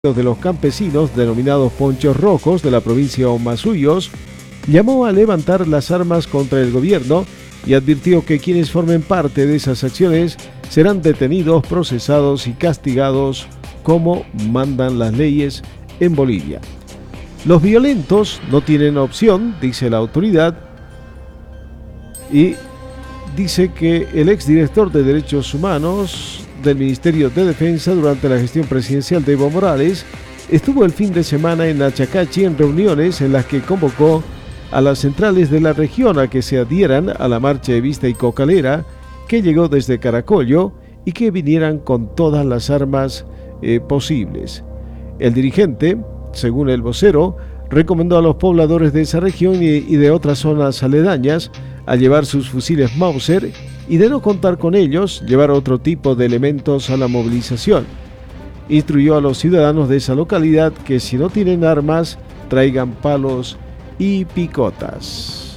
de los campesinos, denominados Ponchos Rojos, de la provincia de Omasuyos, llamó a levantar las armas contra el gobierno y advirtió que quienes formen parte de esas acciones serán detenidos, procesados y castigados como mandan las leyes en Bolivia. Los violentos no tienen opción, dice la autoridad, y dice que el exdirector de Derechos Humanos del Ministerio de Defensa durante la gestión presidencial de Evo Morales estuvo el fin de semana en Achacachi en reuniones en las que convocó a las centrales de la región a que se adhieran a la marcha de Vista y Cocalera que llegó desde Caracollo y que vinieran con todas las armas posibles. El dirigente, según el vocero, recomendó a los pobladores de esa región y de otras zonas aledañas a llevar sus fusiles Mauser y, de no contar con ellos, llevar otro tipo de elementos a la movilización. Instruyó a los ciudadanos de esa localidad que si no tienen armas, traigan palos y picotas.